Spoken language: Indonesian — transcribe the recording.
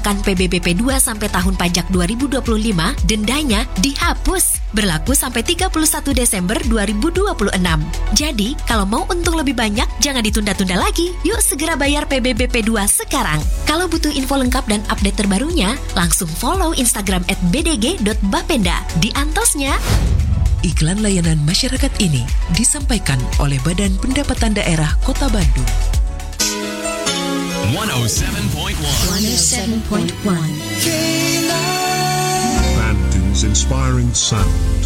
Kan PBBP 2 sampai tahun pajak 2025, dendanya dihapus. Berlaku sampai 31 Desember 2026. Jadi, kalau mau untung lebih banyak, jangan ditunda-tunda lagi. Yuk segera bayar PBBP 2 sekarang. Kalau butuh info lengkap dan update terbarunya, langsung follow Instagram @bdg.bapenda. Di Antosnya. Iklan layanan masyarakat ini disampaikan oleh Badan Pendapatan Daerah Kota Bandung. 107.1 Bandung's inspiring sound.